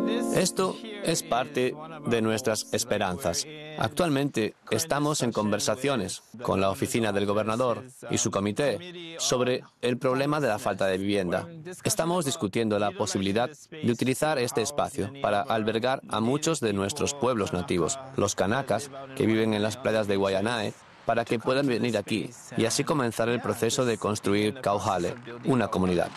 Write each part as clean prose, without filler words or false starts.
Esto es parte de nuestras esperanzas. Actualmente estamos en conversaciones con la oficina del gobernador y su comité sobre el problema de la falta de vivienda. Estamos discutiendo la posibilidad de utilizar este espacio para albergar a muchos de nuestros pueblos nativos, los kanacas, que viven en las playas de Waianae, para que puedan venir aquí y así comenzar el proceso de construir Kauhale, una comunidad.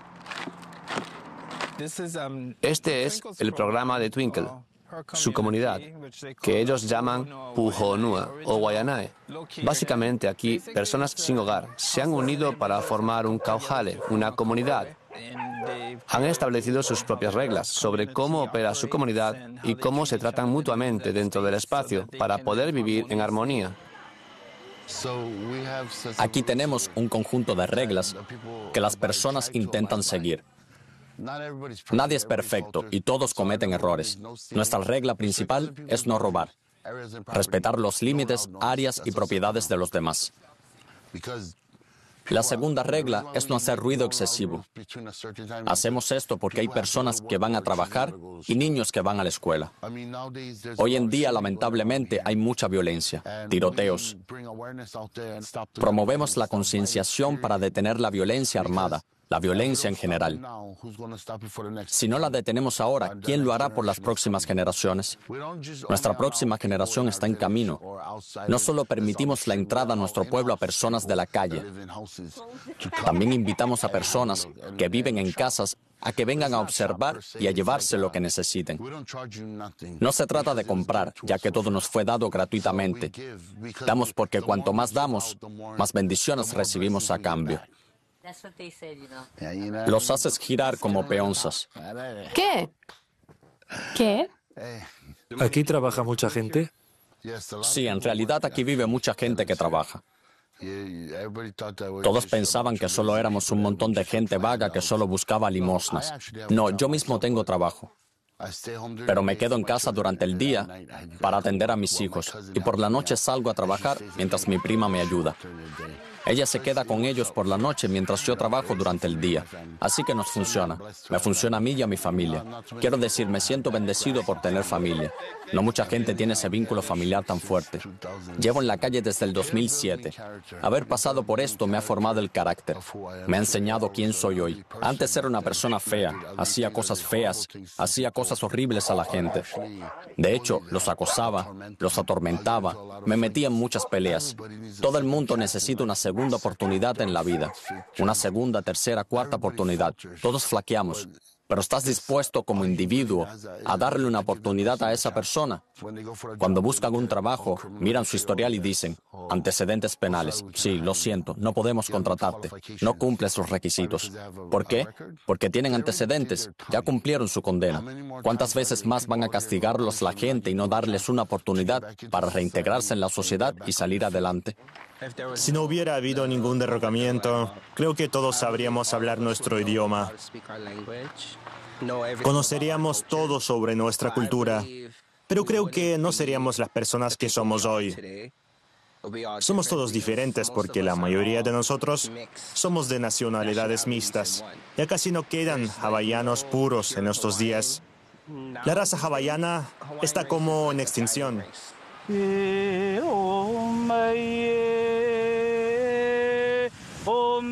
Este es el programa de Twinkle, su comunidad, que ellos llaman Puhonua o Waianae. Básicamente aquí, personas sin hogar se han unido para formar un Kauhale, una comunidad. Han establecido sus propias reglas sobre cómo opera su comunidad y cómo se tratan mutuamente dentro del espacio para poder vivir en armonía. Aquí tenemos un conjunto de reglas que las personas intentan seguir. Nadie es perfecto y todos cometen errores. Nuestra regla principal es no robar, respetar los límites, áreas y propiedades de los demás. La segunda regla es no hacer ruido excesivo. Hacemos esto porque hay personas que van a trabajar y niños que van a la escuela. Hoy en día, lamentablemente, hay mucha violencia, tiroteos. Promovemos la concienciación para detener la violencia armada, la violencia en general. Si no la detenemos ahora, ¿quién lo hará por las próximas generaciones? Nuestra próxima generación está en camino. No solo permitimos la entrada a nuestro pueblo a personas de la calle, también invitamos a personas que viven en casas a que vengan a observar y a llevarse lo que necesiten. No se trata de comprar, ya que todo nos fue dado gratuitamente. Damos porque cuanto más damos, más bendiciones recibimos a cambio. Los haces girar como peonzas. ¿Qué? ¿Qué? ¿Aquí trabaja mucha gente? Sí, en realidad aquí vive mucha gente que trabaja. Todos pensaban que solo éramos un montón de gente vaga que solo buscaba limosnas. No, yo mismo tengo trabajo. Pero me quedo en casa durante el día para atender a mis hijos y por la noche salgo a trabajar mientras mi prima me ayuda. Ella se queda con ellos por la noche mientras yo trabajo durante el día. Así que nos funciona. Me funciona a mí y a mi familia. Quiero decir, me siento bendecido por tener familia. No mucha gente tiene ese vínculo familiar tan fuerte. Llevo en la calle desde el 2007. Haber pasado por esto me ha formado el carácter. Me ha enseñado quién soy hoy. Antes era una persona fea, hacía cosas feas, hacía cosas horribles a la gente. De hecho, los acosaba, los atormentaba, me metía en muchas peleas. Todo el mundo necesita una segunda oportunidad en la vida. Una segunda, tercera, cuarta oportunidad. Todos flaqueamos. Pero ¿estás dispuesto como individuo a darle una oportunidad a esa persona? Cuando buscan un trabajo, miran su historial y dicen, antecedentes penales. Sí, lo siento, no podemos contratarte. No cumples los requisitos. ¿Por qué? Porque tienen antecedentes. Ya cumplieron su condena. ¿Cuántas veces más van a castigarlos la gente y no darles una oportunidad para reintegrarse en la sociedad y salir adelante? Si no hubiera habido ningún derrocamiento, creo que todos sabríamos hablar nuestro idioma. Conoceríamos todo sobre nuestra cultura, pero creo que no seríamos las personas que somos hoy. Somos todos diferentes porque la mayoría de nosotros somos de nacionalidades mixtas. Ya casi no quedan hawaianos puros en estos días. La raza hawaiana está como en extinción.